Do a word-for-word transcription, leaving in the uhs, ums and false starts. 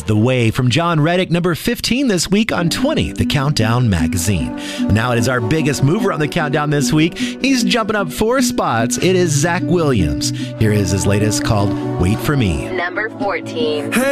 The Way from John Reddick, number fifteen this week on twenty, the Countdown magazine. Now it is our biggest mover on the countdown this week. He's jumping up four spots. It is Zach Williams. Here is his latest called Wait For Me. Number fourteen. Hey.